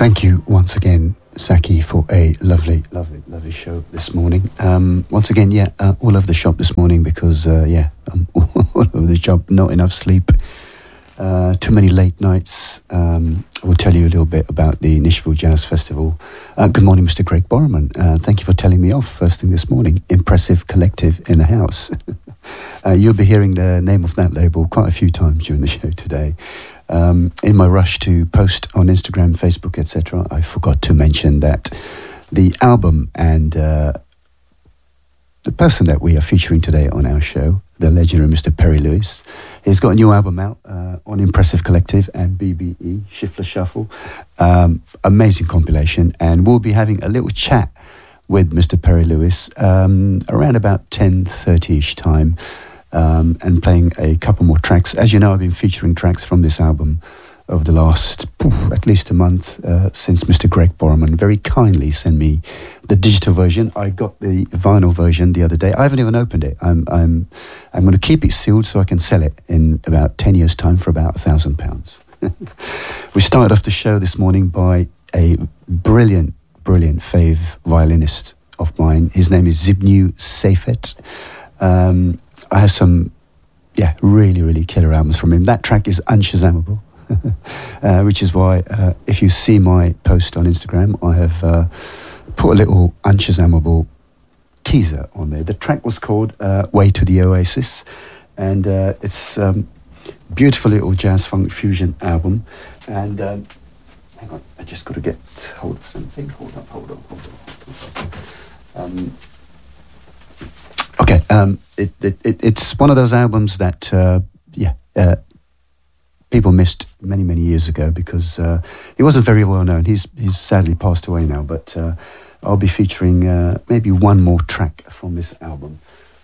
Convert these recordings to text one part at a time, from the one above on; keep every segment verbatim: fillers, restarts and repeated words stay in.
Thank you once again, Saki, for a lovely, lovely, lovely show this morning. Um, once again, yeah, uh, all over the shop this morning because, uh, yeah, I'm all over the shop, not enough sleep, uh, too many late nights. Um, I will tell you a little bit about the Nishville Jazz Festival. Uh, good morning, Mister Greg Borman. Uh, thank you for telling me off first thing this morning. Impressive Collective in the house. uh, you'll be hearing the name of that label quite a few times during the show today. Um, in my rush to post on Instagram, Facebook, et cetera, I forgot to mention that the album and uh, the person that we are featuring today on our show, the legendary Mister Perry Lewis, he's got a new album out uh, on Impressive Collective and B B E, Schiffler Shuffle. Um, amazing compilation, and we'll be having a little chat with Mister Perry Lewis um, around about ten thirty-ish time. Um, and playing a couple more tracks. As you know, I've been featuring tracks from this album over the last poof, at least a month uh, since Mister Greg Borman very kindly sent me the digital version. I got the vinyl version the other day. I haven't even opened it. I'm I'm I'm going to keep it sealed so I can sell it in about ten years' time for about a thousand pounds. We started off the show this morning by a brilliant, brilliant fave violinist of mine. His name is Zbigniew Seifert. Um, I have some, yeah, really, really killer albums from him. That track is Unshazammable, uh, which is why uh, if you see my post on Instagram, I have uh, put a little Unshazammable teaser on there. The track was called uh, Way to the Oasis, and uh, it's a um, beautiful little jazz funk fusion album. And um, hang on, I just got to get hold of something. Hold up, hold up, hold up. Hold up. Um, Okay, um, it, it, it, it's one of those albums that, uh, yeah, uh, people missed many, many years ago because uh, he wasn't very well known. He's he's sadly passed away now, but uh, I'll be featuring uh, maybe one more track from this album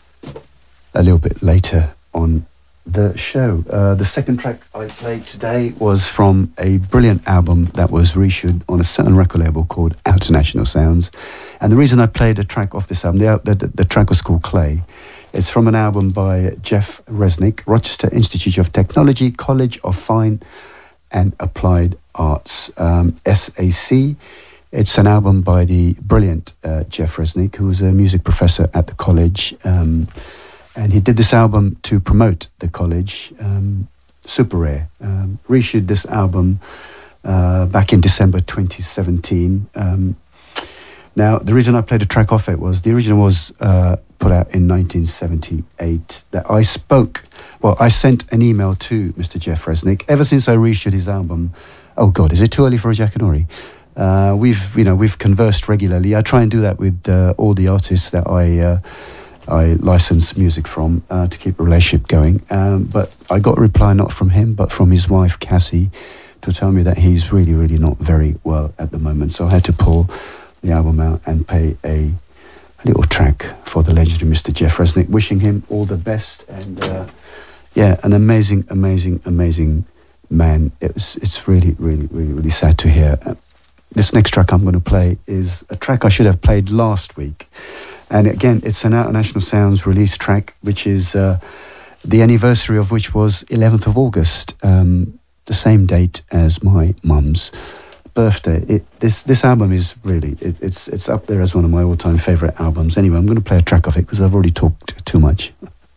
a little bit later on the show. Uh, the second track I played today was from a brilliant album that was reissued on a certain record label called International Sounds. And the reason I played a track off this album, the, the, the track was called Clay. It's from an album by Jeff Resnick, Rochester Institute of Technology, College of Fine and Applied Arts, um, S A C. It's an album by the brilliant uh, Jeff Resnick, who was a music professor at the college. Um, and he did this album to promote the college, um, Super Rare. Um, reissued this album uh, back in December twenty seventeen. Um, Now, the reason I played a track off it was the original was uh, put out in nineteen seventy-eight. That I spoke, well, I sent an email to Mister Jeff Resnick ever since I reissued his album. Oh God, is it too early for a Jackanory? Uh, we've, you know, we've conversed regularly. I try and do that with uh, all the artists that I uh, I license music from uh, to keep a relationship going. Um, but I got a reply not from him, but from his wife Cassie, to tell me that he's really, really not very well at the moment. So I had to pull the album out and pay a, a little track for the legendary Mister Jeff Resnick, wishing him all the best. And uh, yeah, an amazing, amazing, amazing man. It's it's really, really, really, really sad to hear. Uh, this next track I'm going to play is a track I should have played last week, and again, it's an International Sounds release track, which is uh, the anniversary of which was eleventh of August, um, the same date as my mum's birthday. It, this this album is really it, it's it's up there as one of my all-time favorite albums. Anyway, I'm going to play a track of it because I've already talked too much.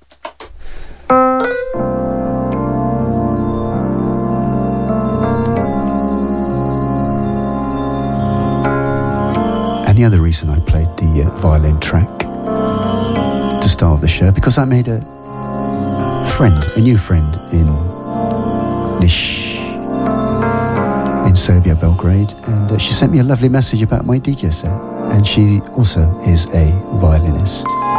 And the other reason I played the uh, violin track to start the show, because I made a friend, a new friend in Niš, in Serbia, Belgrade, and uh, she sent me a lovely message about my D J set, and she also is a violinist.